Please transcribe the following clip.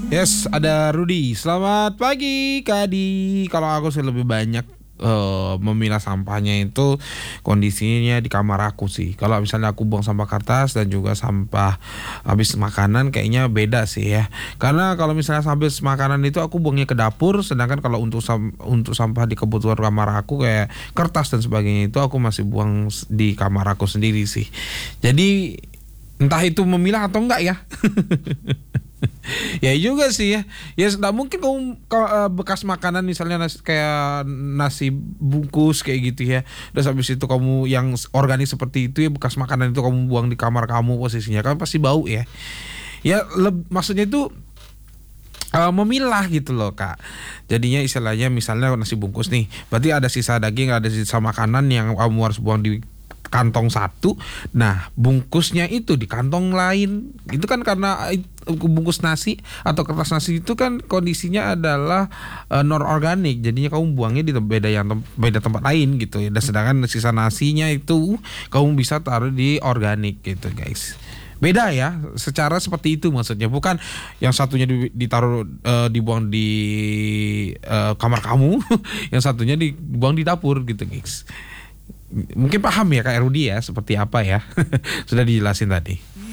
Yes, ada Rudy. Selamat pagi, Kak Adi. Kalau aku sih lebih banyak memilah sampahnya itu kondisinya di kamar aku sih. Kalau misalnya aku buang sampah kertas dan juga sampah habis makanan kayaknya beda sih ya. Karena kalau misalnya habis makanan itu aku buangnya ke dapur, sedangkan kalau untuk sampah di kebutuhan kamar aku kayak kertas dan sebagainya itu aku masih buang di kamar aku sendiri sih. Jadi entah itu memilah atau enggak ya. Ya juga sih ya. Ya tidak mungkin bekas makanan misalnya kayak nasi bungkus kayak gitu ya. Terus habis itu kamu yang organik seperti itu ya, bekas makanan itu kamu buang di kamar kamu, posisinya kan pasti bau ya. Ya maksudnya itu memilah gitu loh Kak. Jadinya istilahnya misalnya nasi bungkus nih, berarti ada sisa daging, ada sisa makanan yang kamu harus buang di kantong satu. Nah bungkusnya itu di kantong lain. Itu kan karena bungkus nasi atau kertas nasi itu kan kondisinya adalah non organik. Jadinya kamu buangnya di beda tempat lain gitu ya. Dan sedangkan sisa nasinya itu kamu bisa taruh di organik gitu guys. Beda ya, secara seperti itu maksudnya. Bukan yang satunya ditaruh dibuang di kamar kamu, yang satunya dibuang di dapur gitu guys. Mungkin paham ya Kak Rudi ya seperti apa ya. Sudah dijelasin tadi.